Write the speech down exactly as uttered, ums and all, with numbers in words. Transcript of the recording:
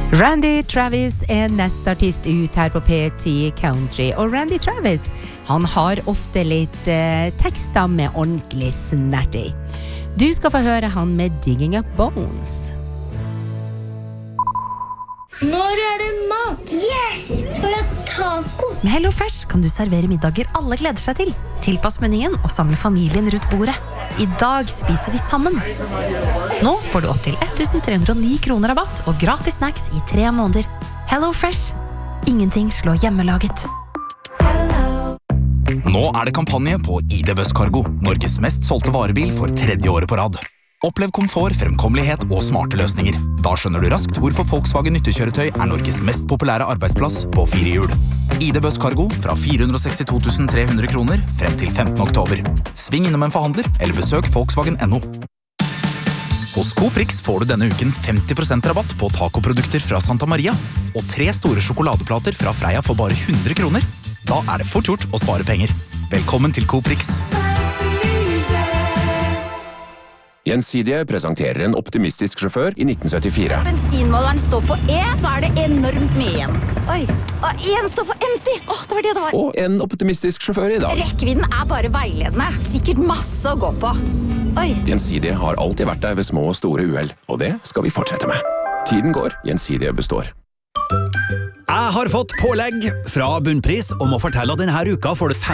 Randy Travis er nest artist ut her på P ti Country, og Randy Travis, han har ofte litt eh, tekster med ordentlig snert i. Du skal få høre han med Digging Up Bones. Når er det mat? Yes! Skal vi ha taco? Med Hello Fresh kan du servere middager alle gleder seg til. Tilpass menyen og samle familien rundt bordet. I dag spiser vi sammen. Nå får du opp til elleve hundre og ni kroner rabatt og gratis snacks i tre måneder. Hello Fresh. Ingenting slår hjemmelaget. Nå er det kampanje på I D Buss Cargo, Norges mest solgte varebil for tredje året på rad. Opplev komfort, fremkommelighet og smarte løsninger. Da skjønner du raskt hvorfor Volkswagen nyttekjøretøy er Norges mest populære arbeidsplass på fire hjul. I D Buss Cargo fra fire hundre og sekstito tusen tre hundre kroner frem til femtende oktober. Sving innom en forhandler eller besøk Volkswagen punktum no. Hos Coprix får du denne uken femti prosent rabatt på tacoprodukter fra Santa Maria og tre store sjokoladeplater fra Freia for bare hundre kroner. Da er det fort gjort å spare penger. Velkommen til Coprix. Gjensidige presenterer en optimistisk sjåfør i nitten syttifire. Bensinmåleren står på E, så er det enormt mye igjen. Oi, og en står for empty. Åh, det var det det var. Og en optimistisk sjåfør i dag. Rekkevidden er bare veiledende. Sikkert masse å gå på. Oi. Gjensidige har alltid vært der ved små og store uhell, og det skal vi fortsette med. Tiden går, Gjensidige består. Jeg har fått pålegg fra Bunnpris om å fortelle at denne uka får du fem